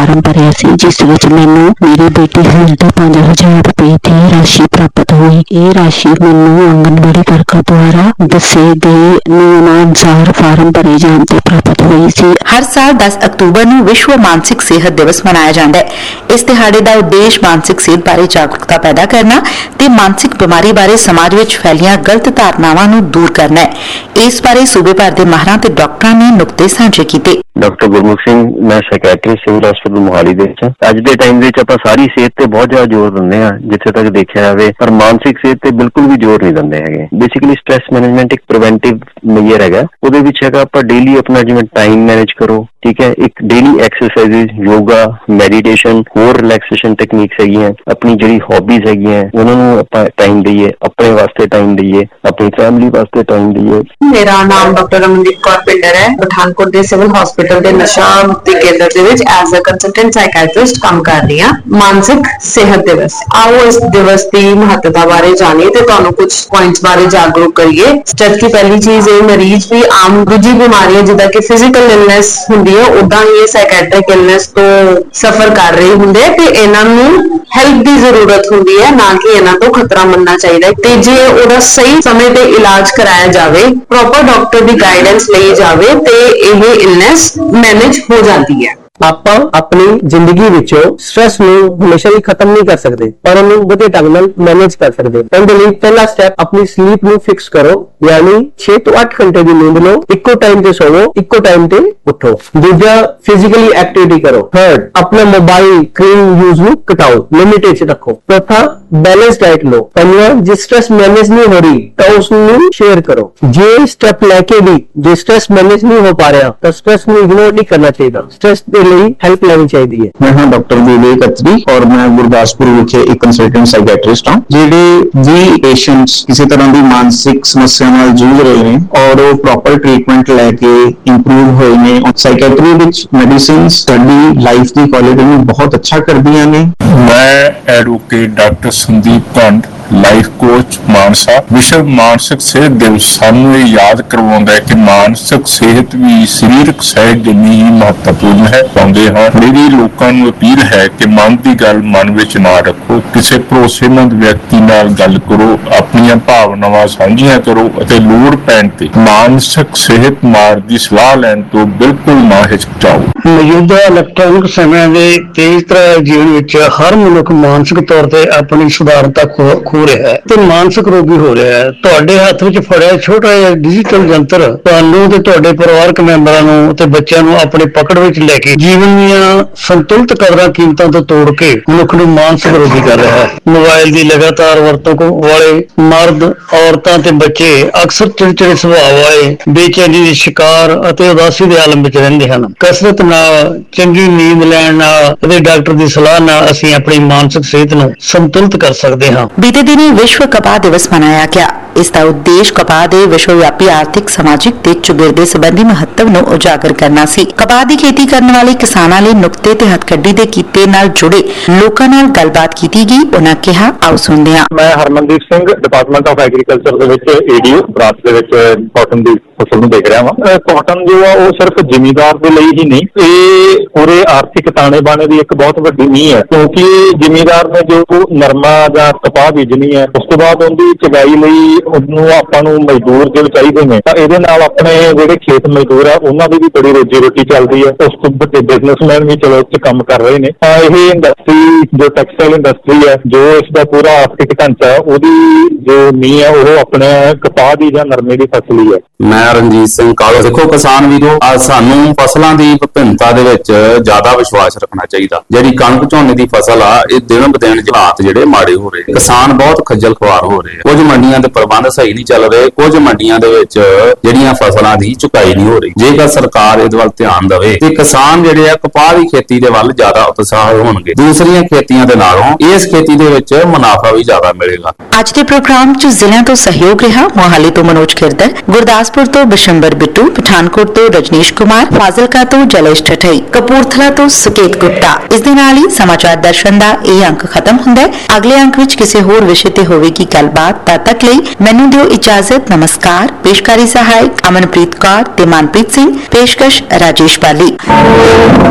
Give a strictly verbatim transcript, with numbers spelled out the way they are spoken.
Farm ਭਰਿਆ ਸੀ, ਜਿਸ ਵਿੱਚ ਮੈਨੂੰ ਮੇਰੀ ਬੇਟੀ ਹੈਲਥ ਪੰਜ ਹਜ਼ਾਰ ਰੁਪਏ ਦੀ ਰਾਸ਼ि ਪ੍ਰਾਪਤ ਹੋਈ। ਇਹ ਰਾਸ਼ि ਮੈਨੂੰ ਆਂਗਨਵਾੜੀ ਵਰਕਰ ਦੁਆਰਾ ਦੱਸੇ ਗਏ ਨਿਯਮਾਂ ਅਨੁਸਾਰ ਫਾਰਮ ਭਰੇ ਜਾਣ ਤੇ ਪ੍ਰਾਪਤ ਹੋਈ ਸੀ। ਹਰ ਸਾਲ ਦਸ ਅਕਤੂਬਰ ਨੂੰ ਵਿਸ਼ਵ ਮਾਨਸਿਕ ਸਿਹਤ ਦਿਵਸ ਮਨਾਇਆ ਜਾਂਦਾ ਹੈ। ਇਸ ਦਿਹਾੜੇ ਦਾ ਉਦੇਸ਼ ਮਾਨਸਿਕ ਸਿਹਤ ਬਾਰੇ ਜਾਗਰੂਕਤਾ ਪੈਦਾ ਕਰਨਾ ਤੇ ਮਾਨਸਿਕ ਬਿਮਾਰੀ ਬਾਰੇ ਸਮਾਜ ਵਿੱਚ ਫੈਲੀਆਂ ਗਲਤ ਧਾਰਨਾਵਾਂ ਨੂੰ ਦੂਰ ਕਰਨਾ ਹੈ। ਇਸ ਬਾਰੇ ਸੂਬੇ ਭਰ ਦੇ ਮਾਹਰਾਂ ਤੇ ਡਾਕਟਰਾਂ ਨੇ ਨੁਕਤੇ ਸਾਂਝੇ ਕੀਤੇ। ਡਾਕਟਰ ਗੁਰਮੁਖ ਸਿੰਘ, ਮੈਂ ਸਾਈਕੈਟਰੀ ਸਿਵਲ ਹਸਪਤਾਲ ਮੋਹਾਲੀ ਦੇ ਵਿੱਚ। ਅੱਜ ਦੇ ਟਾਈਮ ਵਿੱਚ ਆਪਾਂ ਸਾਰੀ ਸਿਹਤ ਤੇ ਬਹੁਤ ਜ਼ਿਆਦਾ ਜ਼ੋਰ ਦਿੰਦੇ ਹਾਂ, ਜਿੱਥੇ ਤੱਕ ਦੇਖਿਆ ਜਾਵੇ, ਪਰ ਮਾਨਸਿਕ ਸਿਹਤ ਤੇ ਬਿਲਕੁਲ ਵੀ ਜ਼ੋਰ ਨਹੀਂ ਦਿੰਦੇ ਹੈਗੇ। ਬੇਸਿਕਲੀ ਸਟ੍ਰੈਸ ਮੈਨੇਜਮੈਂਟ ਇੱਕ ਪ੍ਰੀਵੈਂਟਿਵ ਮੇਜਰ ਹੈਗਾ। ਉਹਦੇ ਵਿੱਚ ਹੈਗਾ ਆਪਾਂ ਡੇਲੀ ਆਪਣਾ ਜਿਵੇਂ ਟਾਈਮ ਮੈਨੇਜ ਕਰੋ, ਠੀਕ ਹੈ, ਇੱਕ ਡੇਲੀ ਐਕਸਰਸਾਈਜ਼, ਯੋਗਾ, ਮੈਡੀਟੇਸ਼ਨ, ਹੋਰ ਰਿਲੈਕਸੇਸ਼ਨ ਟੈਕਨੀਕਸ ਹੈਗੀਆਂ, ਆਪਣੀ ਜਿਹੜੀ ਹੌਬੀਜ਼ ਹੈਗੀਆਂ ਉਹਨਾਂ ਨੂੰ ਆਪਾਂ ਟਾਈਮ ਦਈਏ, ਆਪਣੇ ਵਾਸਤੇ ਟਾਈਮ ਦਈਏ, ਆਪਣੀ ਫੈਮਿਲੀ ਵਾਸਤੇ ਟਾਈਮ ਦਈਏ। ਮੇਰਾ ਨਾਮ ਡਾਕਟਰ ਅਮਨਦੀਪ ਕੌਰ ਪਿੰਡਰ ਹੈ। ਪਠਾਨਕੋਟ ਦੇ ਸਿਵਲ ਹਸਪੀਟਲ ਦੇ ਨਸ਼ਾ ਮੁਕਤੀ ਕੇਂਦਰ ਦੇ ਵਿੱਚ ਐਜ਼ ਅ ਕੰਸਲਟੈਂਟ ਸਾਈਕੈਟਰਿਸਟ ਕੰਮ ਕਰ ਰਹੀ ਹਾਂ। ਮਾਨਸਿਕ ਸਿਹਤ ਦਿਵਸ, ਆਓ ਇਸ ਦਿਵਸ ਦੀ ਮਹੱਤਤਾ ਬਾਰੇ ਜਾਣੀਏ ਤੇ ਤੁਹਾਨੂੰ ਕੁਝ ਪੁਆਇੰਟਸ ਬਾਰੇ ਜਾਗਰੂਕ ਕਰੀਏ। ਜਦ ਕਿ ਪਹਿਲੀ ਚੀਜ਼ ਇਹ, ਮਰੀਜ਼ ਵੀ ਆਮ ਦੂਜੀ ਬਿਮਾਰੀਆਂ ਜਿੱਦਾਂ ਕਿ ਫਿਜ਼ੀਕਲ ਇਲਨੈਸ ਹੁੰਦੀ ਹੈ, ਉਦਾਂ ਹੀ ਇਹ ਸਾਈਕੈਟ੍ਰਿਕ ਇਲਨੈਸ ਤੋਂ ਸਫਰ ਕਰ ਰਹੇ ਹੁੰਦੇ ਤੇ ਇਹਨਾਂ ਨੂੰ ਹੈਲਪ ਦੀ ਜ਼ਰੂਰਤ ਹੁੰਦੀ ਹੈ, ਨਾ ਕਿ ਇਹਨਾਂ ਤੋਂ ਖਤਰਾ ਮੰਨਣਾ ਚਾਹੀਦਾ ਹੈ। ਤੇ ਜੇ ਉਹਦਾ ਸਹੀ ਸਮੇਂ ਤੇ ਇਲਾਜ ਕਰਾਇਆ ਜਾਵੇ, ਪ੍ਰੋਪਰ ਡਾਕਟਰ ਦੀ ਗਾਈਡੈਂਸ ਲਈ ਜਾਵੇ ਤੇ ਇਹ ਇਲਨੈਸ ਮੈਨੇਜ ਹੋ ਜਾਂਦੀ ਹੈ। ਆਪਾਂ ਆਪਣੀ ਜ਼ਿੰਦਗੀ ਵਿੱਚੋਂ ਸਟ੍ਰੈਸ ਨੂੰ ਹਮੇਸ਼ਾ ਲਈ ਖਤਮ ਨਹੀਂ ਕਰ ਸਕਦੇ, ਪਰ ਉਹਨੂੰ ਵਧੀਆ ਢੰਗ ਨਾਲ ਮੈਨੇਜ ਕਰ ਸਕਦੇ। ਇਹਦੇ ਲਈ ਪਹਿਲਾ ਸਟੈਪ, ਆਪਣੀ ਸਲੀਪ ਨੂੰ ਫਿਕਸ ਕਰੋ, ਯਾਨੀ ਛੇ ਤੋਂ ਅੱਠ ਘੰਟੇ ਦੀ ਨੀਂਦ ਲਓ, ਇੱਕੋ ਟਾਈਮ ਤੇ ਸੋਵੋ, ਇੱਕੋ ਟਾਈਮ ਤੇ ਉੱਠੋ। ਦੂਜਾ, ਫਿਜ਼ੀਕਲੀ ਐਕਟੀਵਿਟੀ ਕਰੋ। ਥਰਡ, ਆਪਣਾ ਮੋਬਾਈਲ ਸਕਰੀਨ ਯੂਜ਼ ਨੂੰ ਘਟਾਓ, ਲਿਮਿਟ ਵਿੱਚ ਰੱਖੋ। ਚੌਥਾ, ਬੈਲੈਂਸ ਡਾਈਟ ਲਓ। ਪੰਜਵਾਂ, ਜੇ ਸਟ੍ਰੈਸ ਮੈਨੇਜ ਨਹੀਂ ਹੋ ਰਹੀ ਤਾਂ ਉਸ ਨੂੰ ਸ਼ੇਅਰ ਕਰੋ। ਜੇ ਸਟੈਪ ਲੈ ਕੇ ਵੀ ਜੇ ਸਟ੍ਰੈਸ ਮੈਨੇਜ ਨਹੀਂ ਹੋ ਪਾ ਰਿਹਾ ਤਾਂ ਸਟ੍ਰੈਸ ਨੂੰ ਇਗਨੋਰ ਨਹੀਂ ਕਰਨਾ ਚਾਹੀਦਾ, ਸਟ੍ਰੈਸ ਦੇ ਲਈ ਹੈਲਪ ਲੈਣੀ ਚਾਹੀਦੀ ਹੈ। मैं हाँ डॉक्टर विवेक अत्री और मैं गुरदासपुर विखे एक कंसल्टेंट साइकैट्रिस्ट हाँ। ਜਿਹੜੇ ਵੀ ਪੇਸ਼ੈਂਟਸ ਕਿਸੇ ਤਰ੍ਹਾਂ ਦੀ ਮਾਨਸਿਕ ਸਮੱਸਿਆ ਨਾਲ ਜੂਝ ਰਹੇ ਨੇ ਔਰ ਉਹ ਪ੍ਰੋਪਰ ਟ੍ਰੀਟਮੈਂਟ ਲੈ ਕੇ ਇੰਪਰੂਵ ਹੋਏ ਨੇ, ਸਾਈਕੈਟਰੀ ਵਿੱਚ ਮੈਡੀਸਿਨਸ ਸਾਡੀ ਲਾਈਫ ਦੀ ਕੁਆਲਿਟੀ ਨੂੰ ਬਹੁਤ ਅੱਛਾ ਕਰਦੀਆਂ ਨੇ। ਮੈਂ advocate doctor Sandeep ਕੰਡ, life coach Mansa. ਵਿਸ਼ਵ ਮਾਨਸਿਕ ਸਿਹਤ ਦਿਵਸ ਸਾਨੂੰ ਇਹ ਯਾਦ ਕਰਵਾਉਂਦਾ ਹੈ ਕਿ ਮਾਨਸਿਕ ਸਿਹਤ ਵੀ ਸਰੀਰਕ ਸਿਹਤ ਜਿੰਨੀ ਹੀ ਮਹੱਤਵਪੂਰਨ ਹੈ। ਪਾਉਂਦੇ ਹਾਂ, ਮੇਰੀ ਲੋਕਾਂ ਨੂੰ ਅਪੀਲ ਹੈ ਕਿ ਮਨ ਦੀ ਗੱਲ ਮਨ ਵਿੱਚ ਨਾ ਰੱਖੋ, ਕਿਸੇ ਭਰੋਸੇਮੰਦ ਵਿਅਕਤੀ ਨਾਲ ਗੱਲ ਕਰੋ, ਆਪਣੀਆਂ ਭਾਵਨਾਵਾਂ ਸਾਂਝੀਆਂ ਕਰੋ ਅਤੇ ਲੋੜ ਪੈਣ ਤੇ ਮਾਨਸਿਕ ਸਿਹਤ ਮਾਹਰ ਦੀ ਸਲਾਹ ਲੈਣ ਤੋਂ ਬਿਲਕੁਲ ਨਾ ਹਿਚਕਚਾਓ। ਮੌਜੂਦਾ ਇਲੈਕਟ੍ਰੋਨਿਕ ਸਮੇਂ ਦੇ ਤੇਜ਼ ਤਰਾਰ ਜੀਵਨ ਵਿੱਚ ਹਰ ਮਨੁੱਖ ਮਾਨਸਿਕ ਤੌਰ ਤੇ ਆਪਣੀ ਸੁਧਾਰਤਾ ਖੋ ਰਿਹਾ ਹੈ ਤੇ ਮਾਨਸਿਕ ਰੋਗੀ ਹੋ ਰਿਹਾ ਹੈ। ਤੁਹਾਡੇ ਹੱਥ ਵਿੱਚ ਫੜਿਆ ਛੋਟਾ ਜਿਹਾ ਡਿਜੀਟਲ ਯੰਤਰ ਤੁਹਾਨੂੰ ਤੇ ਤੁਹਾਡੇ ਪਰਿਵਾਰਕ ਮੈਂਬਰਾਂ ਨੂੰ ਤੇ ਬੱਚਿਆਂ ਨੂੰ ਆਪਣੇ ਪਕੜ ਵਿੱਚ ਲੈ ਕੇ ਜੀਵਨ ਦੀਆਂ ਸੰਤੁਲਿਤ ਕਦਰਾਂ ਕੀਮਤਾਂ ਤੋਂ ਤੋੜ ਕੇ ਮਨੁੱਖ ਨੂੰ ਮਾਨਸਿਕ ਰੋਗੀ ਕਰ ਰਿਹਾ ਹੈ। ਮੋਬਾਈਲ ਦੀ ਲਗਾਤਾਰ ਵਰਤੋਂ ਵਾਲੇ ਮਰਦ, ਔਰਤਾਂ ਤੇ ਬੱਚੇ ਅਕਸਰ ਚਿੜਚਿੜੇ ਸੁਭਾਅ ਵਾਲੇ, ਬੇਚੈਨੀ ਦੇ ਸ਼ਿਕਾਰ ਅਤੇ ਉਦਾਸੀ ਦੇ ਆਲਮ ਵਿੱਚ ਰਹਿੰਦੇ ਹਨ। ਕਸਰਤ ਨਾਲ, ਚੰਗੀ ਨੀਂਦ ਲੈਣ ਨਾਲ ਅਤੇ ਡਾਕਟਰ ਦੀ ਸਲਾਹ ਨਾਲ ਅਸੀਂ ਆਪਣੀ ਮਾਨਸਿਕ ਸਿਹਤ ਨੂੰ ਸੰਤੁਲਿਤ ਕਰ ਸਕਦੇ ਹਾਂ। ਬੀਤੇ ਦਿਨੀ ਵਿਸ਼ਵ ਕਪਾਹ ਦਿਵਸ ਮਨਾਇਆ ਗਿਆ। ਇਸ ਦਾ ਉਦੇਸ਼ ਕਪਾਹ ਦੇ ਵਿਸ਼ਵਵਿਆਪੀ ਆਰਥਿਕ, ਸਮਾਜਿਕ ਤੇ ਚੁਗਿਰਦੇ ਸੰਬੰਧੀ ਮਹੱਤਵ ਨੂੰ ਉਜਾਗਰ ਕਰਨਾ ਸੀ। ਕਪਾਹ ਦੀ ਖੇਤੀ ਕਰਨ ਵਾਲੇ ਕਿਸਾਨਾਂ ਲਈ ਨੁਕਤੇ ਤੇ ਹੱਥਕੱਢੀ ਦੇ ਕਿੱਤੇ ਨਾਲ ਜੁੜੇ ਲੋਕਾਂ ਨਾਲ ਗੱਲਬਾਤ ਕੀਤੀ ਗਈ। ਉਹਨਾਂ ਕਿਹਾ, ਆਓ ਸੁਣਦੇ ਹਾਂ। ਮੈਂ Harmandeep Singh, department of agriculture ਦੇ ਵਿੱਚ ਏਡੀਓ ਬਰਾਤ ਦੇ ਵਿੱਚ ਕਾਟਨ ਦੀ ਫਸਲ ਨੂੰ ਦੇਖ ਰਿਹਾ ਵਾਂ। ਕਾਟਨ ਜੋ ਆ ਉਹ ਸਿਰਫ ਜ਼ਿਮੀਂਦਾਰ ਦੇ ਲਈ ਹੀ ਨਹੀਂ, ਇਹ ਪੂਰੇ ਆਰਥਿਕ ਤਾਣੇ ਬਾਣੇ ਦੀ ਇੱਕ ਬਹੁਤ ਵੱਡੀ ਨੀਂਹ ਹੈ, ਕਿਉਂਕਿ ਜ਼ਿਮੀਂਦਾਰ ਨੇ ਜੋ ਨਰਮਾ ਜਾਂ ਕਪਾਹ ਬੀਜਣੀ ਹੈ, ਉਸ ਤੋਂ ਬਾਅਦ ਉਹਦੀ ਚਗਾਈ ਲਈ ਉਹਨੂੰ ਆਪਾਂ ਨੂੰ ਮਜ਼ਦੂਰ ਜੋ ਚਾਹੀਦੇ ਨੇ, ਤਾਂ ਇਹਦੇ ਨਾਲ ਆਪਣੇ ਜਿਹੜੇ ਖੇਤ ਮਜ਼ਦੂਰ ਆ ਉਹਨਾਂ ਦੀ ਵੀ ਬੜੀ ਰੋਜੀ ਰੋਟੀ ਚੱਲਦੀ ਹੈ। ਉਸ ਤੋਂ ਵੱਡੇ ਬਿਜ਼ਨਸਮੈਨ ਵੀ ਚਲੋ ਇੱਥੇ ਕੰਮ ਕਰ ਰਹੇ ਨੇ। ਤਾਂ ਇਹ ਇੰਡਸਟਰੀ ਜੋ ਟੈਕਸਟਾਈਲ ਇੰਡਸਟਰੀ ਹੈ, ਜੋ ਇਸ ਦਾ ਪੂਰਾ ਆਰਥਿਕ ਢਾਂਚਾ, ਉਹਦੀ ਜੋ ਨੀਂਹ ਹੈ ਉਹ ਆਪਣੇ ਕਪਾਹ ਦੀ ਜਾਂ ਨਰਮੇ ਦੀ ਫਸਲ ਹੀ ਹੈ। ਮੈਂ ਰਣਜੀਤ ਸਿੰਘ ਕਾਲੋ। ਦੇਖੋ ਕਿਸਾਨ ਵੀਰੋ, ਸਾਨੂੰ ਫਸਲਾਂ ਦੀ ਵਿਭਿੰਨਤਾ ਦੇ ਵਿੱਚ ਜ਼ਿਆਦਾ ਵਿਸ਼ਵਾਸ ਰੱਖਣਾ ਚਾਹੀਦਾ। ਜਿਹੜੀ ਕਣਕ ਝੋਨੇ ਦੀ ਫਸਲ ਆ, ਇਹ ਦਿਨ ਬ ਦਿਨ ਹਾਲਾਤ ਜਿਹੜੇ ਮਾੜੇ ਹੋ ਰਹੇ, ਕਿਸਾਨ ਬਹੁਤ ਖੱਜਲ ਖੁਆਰ ਹੋ ਰਹੇ। ਕੁਝ ਮੰਡੀਆਂ ਦੇ ਪ੍ਰਬੰਧ ਸਹੀ ਨਹੀਂ ਚੱਲ ਰਹੇ, ਕੁਝ ਮੰਡੀਆਂ ਦੇ ਵਿੱਚ ਜਿਹੜੀਆਂ ਫਸਲਾਂ ਦੀ ਚੁਕਾਈ ਨਹੀਂ ਹੋ ਰਹੀ। ਜੇਕਰ ਸਰਕਾਰ ਇਹਦੇ ਵੱਲ ਧਿਆਨ ਦੇਵੇ ਤੇ ਕਿਸਾਨ ਜਿਹੜੇ ਆ ਕਪਾਹ ਦੀ ਖੇਤੀ ਦੇ ਵੱਲ ਜ਼ਿਆਦਾ ਉਤਸ਼ਾਹ ਹੋਣਗੇ। ਦੂਸਰੀਆਂ ਖੇਤੀਆਂ ਦੇ ਨਾਲੋਂ ਇਸ ਖੇਤੀ ਦੇ ਵਿੱਚ ਮੁਨਾਫਾ ਵੀ ਜ਼ਿਆਦਾ ਮਿਲੇਗਾ। ਅੱਜ ਦੇ ਪ੍ਰੋਗਰਾਮ 'ਚ ਜ਼ਿਲ੍ਹਿਆਂ ਤੋਂ ਸਹਿਯੋਗ ਰਿਹਾ। ਮੋਹਾਲੀ ਤੋਂ ਮਨੋਜ ਖਿਰਦਰ, ਗੁਰਦਾਸਪੁਰ ਤੋਂ ਬਿਸ਼ੰਬਰ ਬਿੱਟੂ, ਪਠਾਨਕੋਟ ਤੋਂ ਰਜਨੀਸ਼ ਕੁਮਾਰ, ਫਾਜ਼ਿਲਕਾ ਤੋਂ ਜਲੇਸ਼ ਠਠਈ, ਕਪੂਰਥਲਾ ਤੋਂ ਸੁਕੇਤ ਗੁਪਤਾ। ਇਸ ਦੇ ਨਾਲ ਹੀ ਸਮਾਚਾਰ ਦਰਸ਼ਨ ਦਾ ਇਹ ਅੰਕ ਖਤਮ ਹੁੰਦਾ ਹੈ। ਅਗਲੇ ਅੰਕ ਵਿੱਚ ਕਿਸੇ ਹੋਰ ਵਿਸ਼ੇ ਤੇ ਹੋਵੇਗੀ ਗੱਲਬਾਤ। ਤਦ ਤੱਕ ਲਈ ਮੈਨੂੰ ਦਿਓ ਇਜਾਜ਼ਤ। ਨਮਸਕਾਰ। ਪੇਸ਼ਕਾਰੀ ਸਹਾਇਕ ਅਮਨਪ੍ਰੀਤ ਕੌਰ ਤੇ ਮਨਪ੍ਰੀਤ ਸਿੰਘ। ਪੇਸ਼ਕਸ਼ ਰਾਜੇਸ਼ ਬਾਲੀ।